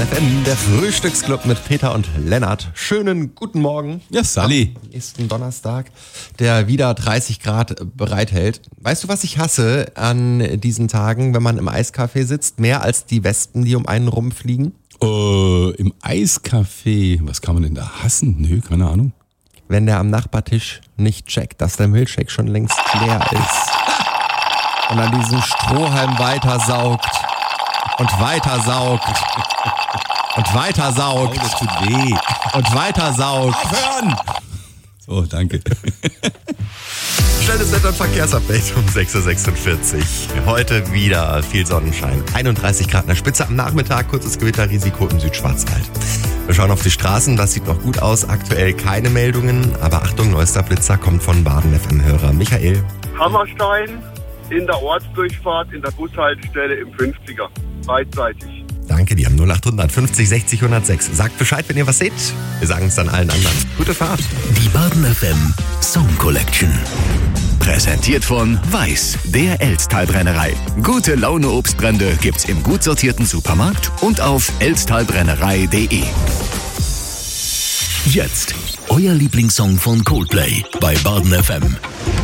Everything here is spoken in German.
FM, der Frühstücksclub mit Peter und Lennart. Schönen guten Morgen. Ja, Sally. Am nächsten Donnerstag, der wieder 30 Grad bereithält. Weißt du, was ich hasse an diesen Tagen, wenn man im Eiscafé sitzt? Mehr als die Wespen, die um einen rumfliegen? Im Eiscafé. Was kann man denn da hassen? Nö, keine Ahnung. Wenn der am Nachbartisch nicht checkt, dass der Milchshake schon längst leer ist. Und an diesem Strohhalm weitersaugt. Und weitersaugt. Und weitersaugt. Oh, das tut weh. Und weitersaugt. Aufhören! So, danke. Schnelles Wetter- und Verkehrsupdate um 6.46 Uhr. Heute wieder viel Sonnenschein. 31 Grad in der Spitze am Nachmittag, kurzes Gewitterrisiko im Südschwarzwald. Wir schauen auf die Straßen, das sieht noch gut aus. Aktuell keine Meldungen, aber Achtung, neuester Blitzer kommt von Baden-FM-Hörer Michael. Hammerstein in der Ortsdurchfahrt in der Bushaltestelle im 50er. Beidseitig. Danke dir, 0800 50 60 106. Sagt Bescheid, wenn ihr was seht. Wir sagen es dann allen anderen. Gute Fahrt. Die Baden FM Song Collection. Präsentiert von Weiß, der Elsttalbrennerei. Gute Laune Obstbrände gibt's im gut sortierten Supermarkt und auf elsttalbrennerei.de. Jetzt euer Lieblingssong von Coldplay bei Baden FM.